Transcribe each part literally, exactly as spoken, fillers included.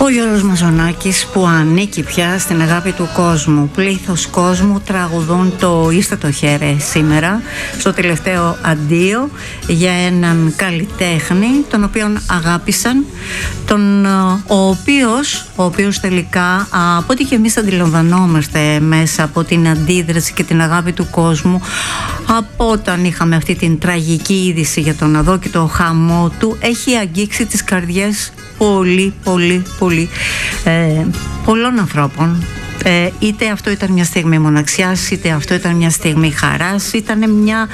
Ο Γιώργος Μαζονάκης που ανήκει πια στην αγάπη του κόσμου. Πλήθος κόσμου τραγουδούν το «Είστε το χέρι» σήμερα στο τελευταίο αντίο για έναν καλλιτέχνη τον οποίον αγάπησαν, τον, ο, οποίος, ο οποίος τελικά από ό,τι και εμείς αντιλαμβανόμαστε μέσα από την αντίδραση και την αγάπη του κόσμου, από όταν είχαμε αυτή την τραγική είδηση για τον αδόκητο χαμό του, έχει αγγίξει τις καρδιές πολύ πολύ πολύ ε, πολλών ανθρώπων. Ε, είτε αυτό ήταν μια στιγμή μοναξιάς, είτε αυτό ήταν μια στιγμή χαράς, ήταν μια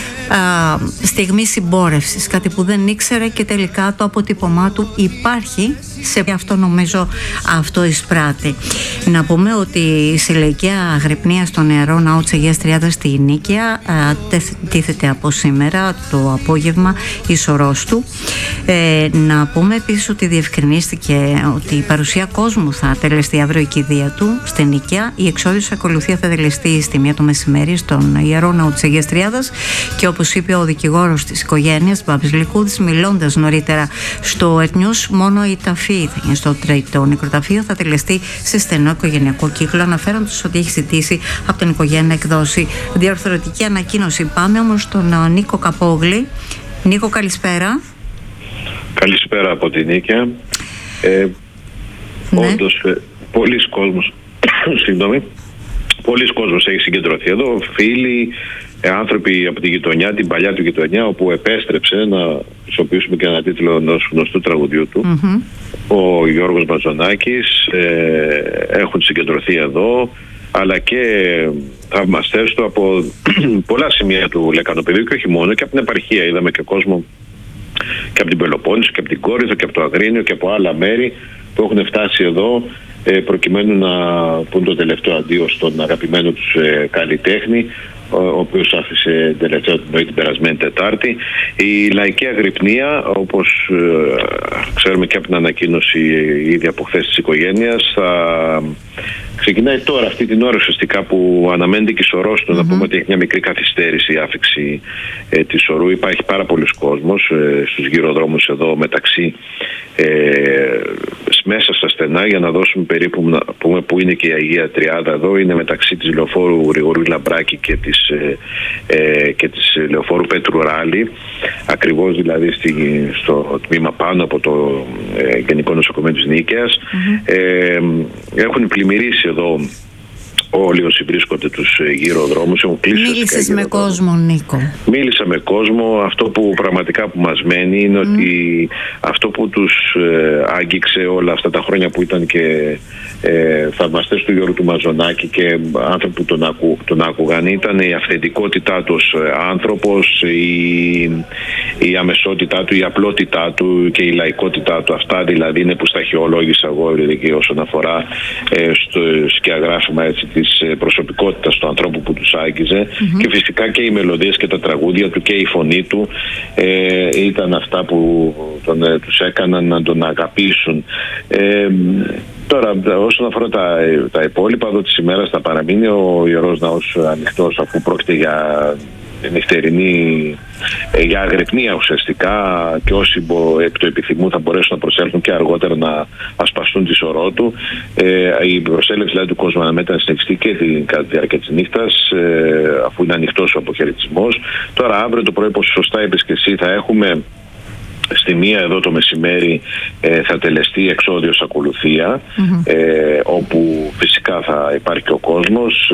α, στιγμή συμπόρευσης, κάτι που δεν ήξερε και τελικά το αποτύπωμά του υπάρχει. Σε αυτό νομίζω αυτό εισπράττει. Να πούμε ότι η συλλογικαία αγρυπνία στο νεαρό ναό της Αγίας Τριάδας στη Νίκαια τίθεται από σήμερα το απόγευμα η σωρός του. Ε, να πούμε επίσης ότι διευκρινίστηκε ότι η παρουσία κόσμου θα τελεστεί αύριο η κηδεία του στη Νίκαια. Η εξόδιος ακολουθία θα τελεστεί στη μία το μεσημέρι στον Ιερό Ναό της Αγίας Τριάδας και όπως είπε ο δικηγόρος της οικογένειας Μπάμπης Λυκούδης, μιλώντας νωρίτερα στο Ερνιούς, μόνο η ταφή στο τρίτο νεκροταφείο θα τελεστεί σε στενό οικογενειακό κύκλο, αναφέροντας ότι έχει ζητήσει από την οικογένεια να εκδώσει διορθωτική ανακοίνωση. Πάμε όμως στον Νίκο Καπόγλη. Νίκο, καλησπέρα. Καλησπέρα από την Νίκαια. Ε, ναι. Όντως, ε, πολλοί κόσμος, συγγνώμη, πολλοί κόσμος έχει συγκεντρωθεί εδώ, φίλοι, ε, άνθρωποι από τη γειτονιά, την παλιά του γειτονιά, όπου επέστρεψε, να χρησιμοποιήσουμε και ένα τίτλο ενός γνωστού τραγουδιού του, mm-hmm. ο Γιώργος Μαζονάκης, ε, έχουν συγκεντρωθεί εδώ, αλλά και θαυμαστές του από πολλά σημεία του Λεκανοπεδίου και όχι μόνο, και από την επαρχία. Είδαμε και κόσμο και από την Πελοπόννησο και από την Κόρινθο και από το Αγρίνιο και από άλλα μέρη που έχουν φτάσει εδώ ε, προκειμένου να πούν το τελευταίο αντίο στον αγαπημένο τους ε, καλλιτέχνη, ο οποίος άφησε τελευταίο την πνοή την περασμένη Τετάρτη. Η λαϊκή αγρυπνία, όπως ε, ξέρουμε και από την ανακοίνωση ήδη από χθες της οικογένειας, θα ξεκινάει τώρα, αυτή την ώρα ουσιαστικά που αναμένεται και η σωρός του. Mm-hmm. Να πούμε ότι έχει μια μικρή καθυστέρηση η άφηξη ε, της σωρού. Υπάρχει πάρα πολλοί κόσμος ε, στους γυροδρόμους εδώ μεταξύ ε, μέσα στα στενά, για να δώσουμε περίπου να πούμε που είναι και η Αγία Τριάδα εδώ. Είναι μεταξύ της λεωφόρου Γρηγορίου Λαμπράκη και της, ε, ε, και της λεωφόρου Πέτρου Ράλη, ακριβώς δηλαδή στη, στο τμήμα πάνω από το ε, Γενικό Νοσοκομείο της Νίκαιας. Mm-hmm. ε, έχουν πλημμυρίσει εδώ όλοι όσοι βρίσκονται τους γύρω δρόμους. Μίλησες με κόσμο, Νίκο? Μίλησα με κόσμο. Αυτό που πραγματικά που μας μένει είναι mm. ότι αυτό που τους ε, άγγιξε όλα αυτά τα χρόνια που ήταν και ε, θαυμαστές του Γιώργου του Μαζονάκη και άνθρωποι που τον, ακού, τον άκουγαν, ήταν η αυθεντικότητά του ως άνθρωπος, η, η αμεσότητά του, η απλότητά του και η λαϊκότητά του. Αυτά δηλαδή είναι που σταχυολόγησα εγώ δηλαδή, όσον αφορά ε, στο σκιαγράφημα έτσι, της προσωπικότητας του ανθρώπου που τους άγγιζε. Mm-hmm. Και φυσικά και οι μελωδίες και τα τραγούδια του και η φωνή του ε, ήταν αυτά που τον, ε, τους έκαναν να τον αγαπήσουν. Ε, τώρα όσον αφορά τα, τα υπόλοιπα εδώ της ημέρας θα παραμείνει ο Ιερός Ναός ανοιχτός, αφού πρόκειται για νυχτερινή, για αγρυπνία ουσιαστικά, και όσοι εκ του επιθυμούν θα μπορέσουν να προσέλθουν και αργότερα να ασπαστούν τη σωρό του. Ε, η προσέλευση δηλαδή του κόσμου αναμένεται να συνεχιστεί και την κατά τη διάρκεια της νύχτας, ε, αφού είναι ανοιχτός ο αποχαιρετισμός. Τώρα αύριο το πρωί, όπως σωστά είπες και εσύ, θα έχουμε στη μία εδώ το μεσημέρι ε, θα τελεστεί εξόδιος ακολουθία, mm-hmm. ε, όπου φυσικά θα υπάρχει και ο κόσμος,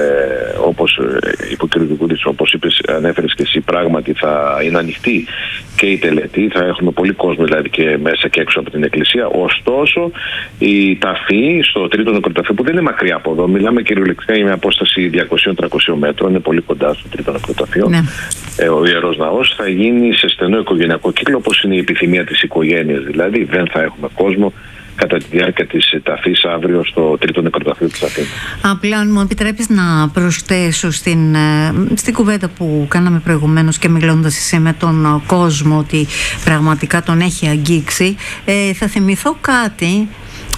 ε, όπως ε, είπε ο κ. Δικούδης, όπως είπες, ανέφερες και εσύ, πράγματι θα είναι ανοιχτή και η τελετή, θα έχουμε πολύ κόσμο δηλαδή και μέσα και έξω από την εκκλησία. Ωστόσο η ταφή στο τρίτο νεκροταφείο, που δεν είναι μακριά από εδώ, μιλάμε κυριολεκτικά για μια απόσταση διακόσια με τριακόσια μέτρων, είναι πολύ κοντά στο τρίτο νεκροταφείο, ναι. ε, ο Ιερός Ναός θα γίνει σε στενό οικογενειακό κύκλο, όπως είναι η επιθυμία της οικογένειας, δηλαδή δεν θα έχουμε κόσμο κατά τη διάρκεια της ταφής αύριο στο τρίτο νεκροταφείο της Αθήνας. Απλά αν μου επιτρέπεις να προσθέσω στην, στην κουβέντα που κάναμε προηγουμένως και μιλώντας εσύ με τον κόσμο ότι πραγματικά τον έχει αγγίξει, ε, θα θυμηθώ κάτι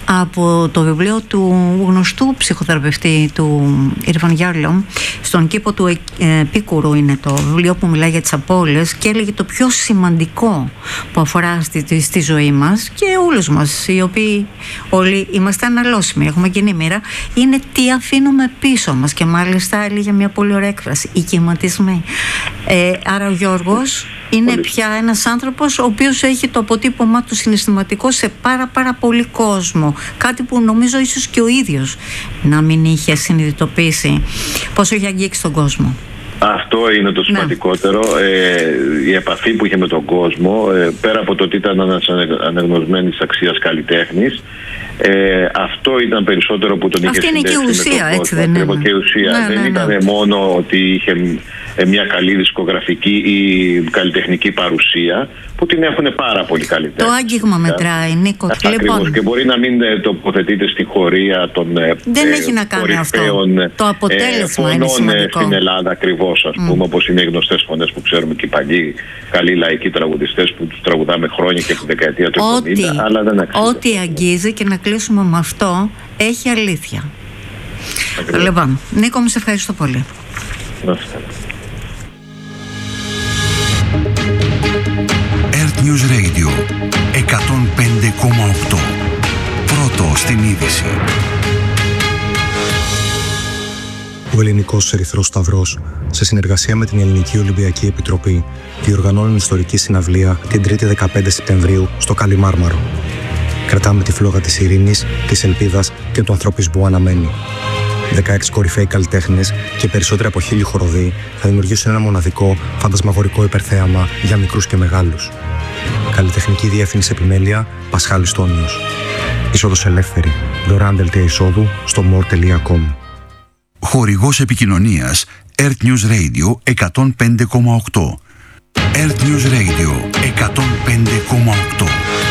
από το βιβλίο του γνωστού ψυχοθεραπευτή του Ιρβαν Γιάρλο. Στον κήπο του Επίκουρου είναι το βιβλίο που μιλάει για τις απώλειες και έλεγε το πιο σημαντικό που αφορά στη, στη ζωή μας και όλους μας, οι οποίοι όλοι είμαστε αναλώσιμοι, έχουμε κοινή μοίρα, είναι τι αφήνουμε πίσω μας. Και μάλιστα έλεγε μια πολύ ωραία έκφραση, οι κυματισμοί. Ε, άρα ο Γιώργος είναι πολύ. Πια ένας άνθρωπος ο οποίος έχει το αποτύπωμά του συναισθηματικό σε πάρα πάρα πολύ κόσμο. Κάτι που νομίζω ίσως και ο ίδιος να μην είχε συνειδητοποιήσει πόσο έχει αγγίξει τον κόσμο. Αυτό είναι το σημαντικότερο, ε, η επαφή που είχε με τον κόσμο, ε, πέρα από το ότι ήταν ένας αναγνωσμένης αξίας καλλιτέχνης, ε, αυτό ήταν περισσότερο που τον είχε συνδέσει με τον κόσμο. Αυτή είναι και η ουσία, έτσι δεν είναι? Και η ουσία. Ναι, δεν ναι, ήταν ναι. μόνο ότι είχε μια καλή δισκογραφική ή καλλιτεχνική παρουσία, που την έχουν πάρα πολύ καλλιτέχνες. Το άγγιγμα μετράει, Νίκο. Ακριβώς, λοιπόν. Και μπορεί να μην τοποθετείται στη χωρία των δεν ε, έχει να κάνει αυτό. Το αποτέλεσμα ε, είναι σημαντικό. Στην Ελλάδα ακριβώς, ας mm. πούμε, όπως είναι οι γνωστές φωνές που ξέρουμε και οι παλιοί καλοί λαϊκοί τραγουδιστές που τους τραγουδάμε χρόνια και από τη δεκαετία του εβδομήντα, αλλά δεν αξίζει. Ό,τι αγγίζει, και να κλείσουμε με αυτό, έχει αλήθεια. Ακριβώς. Λοιπόν, Νίκο, μου σε ευχαριστώ πολύ. Earth News Radio εκατόν πέντε κόμμα οκτώ. Πρώτο στην είδηση. Ο Ελληνικός Ερυθρός Σταυρός, σε συνεργασία με την Ελληνική Ολυμπιακή Επιτροπή, διοργανώνουν ιστορική συναυλία την Τρίτη δεκαπέντε Σεπτεμβρίου στο Καλιμάρμαρο. Κρατάμε τη φλόγα της ειρήνης, της ελπίδας και του ανθρωπισμού αναμένη. δεκαέξι κορυφαίοι καλλιτέχνες και περισσότεροι από χίλιοι χοροδοί θα δημιουργήσουν ένα μοναδικό, φαντασμαγορικό υπερθέαμα για μικρούς και μεγάλους. Καλλιτεχνική διεύθυνση επιμέλεια Πασχάλης Τόνιος. Είσοδος ελεύθερη. Δωρεάν δελτία εισόδου στο more τελεία com. Χορηγός επικοινωνίας Earth News Radio εκατόν πέντε κόμμα οκτώ. Earth News Radio εκατόν πέντε κόμμα οκτώ.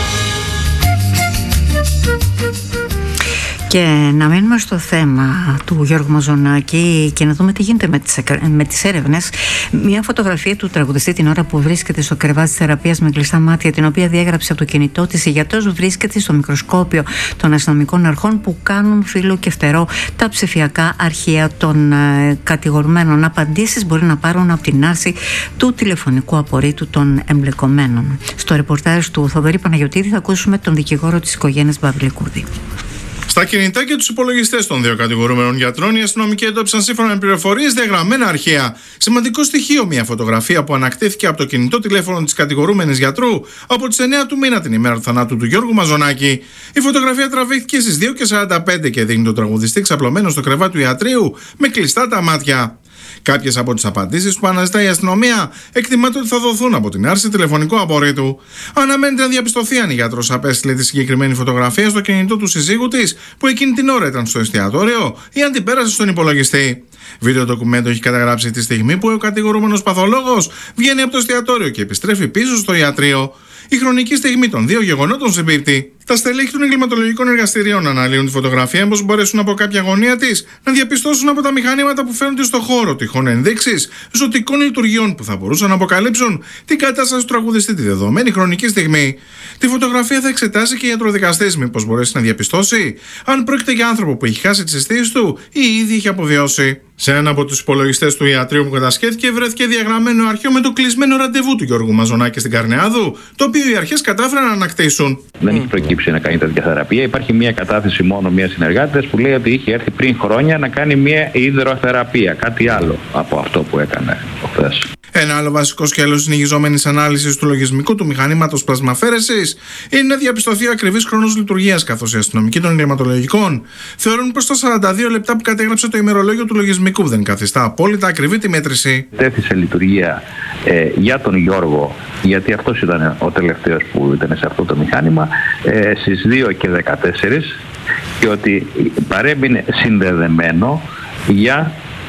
Και να μείνουμε στο θέμα του Γιώργου Μαζονάκη και να δούμε τι γίνεται με τις, με τις έρευνες. Μια φωτογραφία του τραγουδιστή την ώρα που βρίσκεται στο κρεβάτι της θεραπείας με κλειστά μάτια, την οποία διέγραψε από το κινητό της, η γιατρός βρίσκεται στο μικροσκόπιο των αστυνομικών αρχών που κάνουν φύλλο και φτερό τα ψηφιακά αρχεία των ε, κατηγορουμένων. Απαντήσεις μπορεί να πάρουν από την άρση του τηλεφωνικού απορρίτου των εμπλεκομένων. Στο ρεπορτάζ του Θοδωρή Παναγιωτήδη θα ακούσουμε τον δικηγόρο της οικογένειας Μπαυλικούδη. Στα κινητά και τους υπολογιστές των δύο κατηγορούμενων γιατρών, οι αστυνομικοί εντόπισαν σύμφωνα με πληροφορίες διαγραμμένα αρχεία. Σημαντικό στοιχείο, μια φωτογραφία που ανακτήθηκε από το κινητό τηλέφωνο της κατηγορούμενης γιατρού από τις εννέα του μήνα, την ημέρα του θανάτου του Γιώργου Μαζονάκη. Η φωτογραφία τραβήχθηκε στις δύο και σαράντα πέντε και δείχνει τον τραγουδιστή ξαπλωμένο στο κρεβάτι του ιατρείου με κλειστά τα μάτια. Κάποιες από τις απαντήσεις που αναζητά η αστυνομία εκτιμάται ότι θα δοθούν από την άρση τηλεφωνικού απορρίτου. Αναμένεται να διαπιστωθεί αν η γιατρός απέστειλε τη συγκεκριμένη φωτογραφία στο κινητό του συζύγου της, που εκείνη την ώρα ήταν στο εστιατόριο, ή αν την πέρασε στον υπολογιστή. Βίντεο ντοκουμέντο έχει καταγράψει τη στιγμή που ο κατηγορούμενος παθολόγος βγαίνει από το εστιατόριο και επιστρέφει πίσω στο ιατρείο. Η χρονική στιγμή των δύο γεγονότων συμπίπτει. Τα στελέχη των εγκληματολογικών εργαστηρίων αναλύουν τη φωτογραφία, πως μπορέσουν από κάποια γωνία της να διαπιστώσουν από τα μηχανήματα που φαίνονται στο χώρο τυχόν ενδείξεις ζωτικών λειτουργιών που θα μπορούσαν να αποκαλύψουν την κατάσταση του τραγουδιστή τη δεδομένη χρονική στιγμή. Τη φωτογραφία θα εξετάσει και η ιατροδικαστής, μήπως μπορέσει να διαπιστώσει αν πρόκειται για άνθρωπο που έχει χάσει τις αισθήσεις του ή ήδη έχει αποβιώσει. Σε ένα από τους υπολογιστές του ιατρείου που κατασχέθηκε βρέθηκε διαγραμμένο αρχείο με το κλεισμένο ραντεβού του Γιώργου Μαζονάκη στην Καρνεάδου, το οποίο οι αρχές κατάφεραν να ανακτήσουν. Δεν έχει προκύψει να κάνει τέτοια θεραπεία. Υπάρχει μια κατάθεση μόνο μια συνεργάτης που λέει ότι είχε έρθει πριν χρόνια να κάνει μια υδροθεραπεία. Κάτι άλλο από αυτό που έκανε χθες. Ένα άλλο βασικό σκέλος της συνεχιζόμενης ανάλυσης του λογισμικού του μηχανήματος πλασμαφέρεσης είναι να διαπιστωθεί ο ακριβής χρόνος λειτουργίας, καθώς οι αστυνομικοί των εγκληματολογικών θεωρούν πως τα σαράντα δύο λεπτά που κατέγραψε το ημερολόγιο του λογισμικού δεν καθιστά απόλυτα ακριβή τη μέτρηση. Τέθησε λειτουργία ε, για τον Γιώργο, γιατί αυτός ήταν ο τελευταίος που ήταν σε αυτό το μηχάνημα, ε, στις δύο και δεκατέσσερα, και ότι παρέμεινε συνδεδεμένο για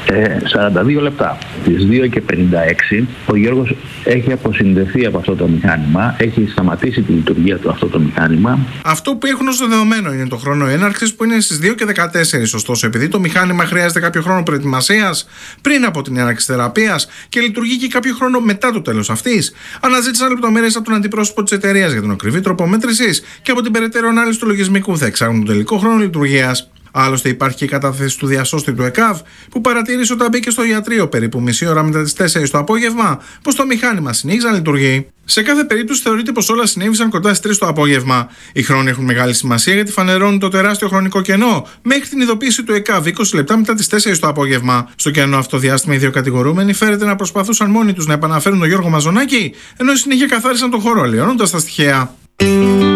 Ε, σαράντα δύο λεπτά. Στις δύο και πενήντα έξι ο Γιώργος έχει αποσυνδεθεί από αυτό το μηχάνημα, έχει σταματήσει τη λειτουργία του αυτό το μηχάνημα. Αυτό που έχουν ως δεδομένο είναι το χρόνο έναρξης που είναι στις δύο και δεκατέσσερα. Ωστόσο, επειδή το μηχάνημα χρειάζεται κάποιο χρόνο προετοιμασίας πριν από την έναρξη θεραπείας και λειτουργεί και κάποιο χρόνο μετά το τέλος αυτής, αναζήτησαν λεπτομέρειες από τον αντιπρόσωπο της εταιρείας για τον ακριβή τρόπο μέτρησης και από την περαιτέρω ανάλυση του λογισμικού θα εξάγουν τον τελικό χρόνο λειτουργίας. Άλλωστε, υπάρχει και η κατάθεση του διασώστη του ΕΚΑΒ που παρατήρησε όταν μπήκε στο ιατρείο περίπου μισή ώρα μετά τις τέσσερις το απόγευμα πως το μηχάνημα συνέχιζε να λειτουργεί. Σε κάθε περίπτωση, θεωρείται πως όλα συνέβησαν κοντά στις τρεις το απόγευμα. Οι χρόνοι έχουν μεγάλη σημασία γιατί φανερώνουν το τεράστιο χρονικό κενό μέχρι την ειδοποίηση του ΕΚΑΒ είκοσι λεπτά μετά τις τέσσερις το απόγευμα. Στο κενό αυτό διάστημα, οι δύο κατηγορούμενοι φέρεται να προσπαθούσαν μόνοι τους να επαναφέρουν τον Γιώργο Μαζονάκη, ενώ συνέχεια καθάρισαν τον χώρο, αλλοιώνοντας τα στοιχεία.